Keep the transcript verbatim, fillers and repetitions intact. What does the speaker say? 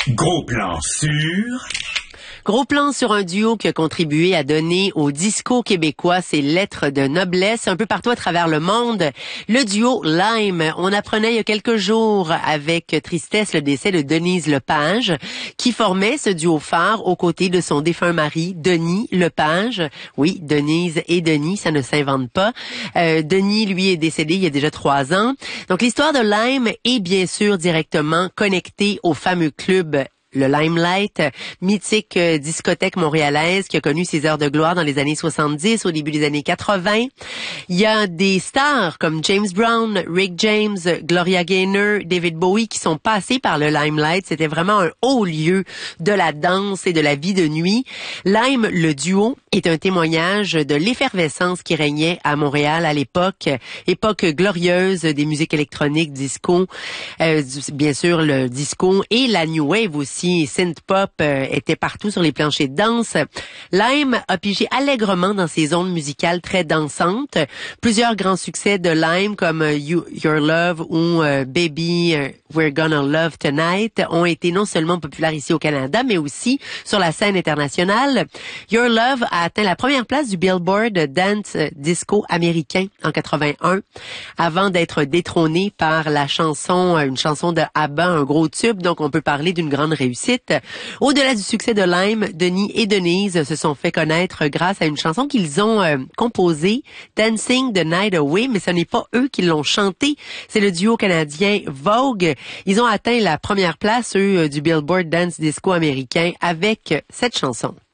Gros plan sur... Gros plan sur un duo qui a contribué à donner au disco québécois ses lettres de noblesse un peu partout à travers le monde. Le duo Lime. On apprenait il y a quelques jours avec tristesse le décès de Denise Lepage, qui formait ce duo phare aux côtés de son défunt mari, Denis Lepage. Oui, Denise et Denis, ça ne s'invente pas. Euh, Denis, lui, est décédé il y a déjà trois ans. Donc, l'histoire de Lime est bien sûr directement connectée au fameux club le Limelight, mythique euh, discothèque montréalaise qui a connu ses heures de gloire dans les années soixante-dix, au début des années quatre-vingts. Il y a des stars comme James Brown, Rick James, Gloria Gaynor, David Bowie qui sont passés par le Limelight. C'était vraiment un haut lieu de la danse et de la vie de nuit. Lime, le duo, est un témoignage de l'effervescence qui régnait à Montréal à l'époque, époque glorieuse des musiques électroniques, disco, euh, bien sûr le disco et la new wave aussi. Synth-pop euh, était partout sur les planchers de danse. Lime a pigé allègrement dans ses ondes musicales très dansantes. Plusieurs grands succès de Lime comme euh, you, Your Love ou euh, Baby euh, We're Gonna Love Tonight ont été non seulement populaires ici au Canada, mais aussi sur la scène internationale. Your Love a atteint la première place du Billboard Dance Disco américain en quatre-vingt-un, avant d'être détrôné par la chanson, une chanson de ABBA, un gros tube. Donc on peut parler d'une grande réussite. Au-delà du succès de Lime, Denis et Denise se sont fait connaître grâce à une chanson qu'ils ont euh, composée, Dancing the Night Away, mais ce n'est pas eux qui l'ont chantée, c'est le duo canadien Vogue. Ils ont atteint la première place, eux, du Billboard Dance Disco américain avec cette chanson.